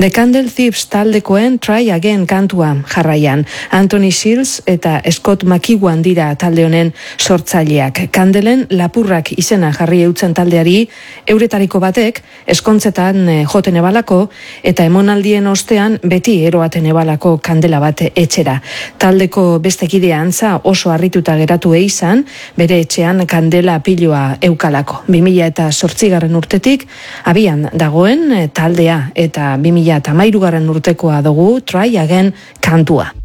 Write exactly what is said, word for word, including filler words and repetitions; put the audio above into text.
The Candle Thieves taldekoen Try Again kantua jarraian. Anthony Shields eta Scott McEwan dira talde honen sortzaileak. Kandelen lapurrak izena jarri eutzen taldeari, euretariko batek eskontzetan joten ebalako eta emonaldien ostean beti eroaten ebalako kandela bat etxera. Taldeko beste kidea Antza oso harrituta geratu izan, bere etxean kandela piloa eukalako. bi mila zortzigarren urtetik abian dagoen taldea eta bi mila hamairugarren urtekoa dugu Try Again kantua.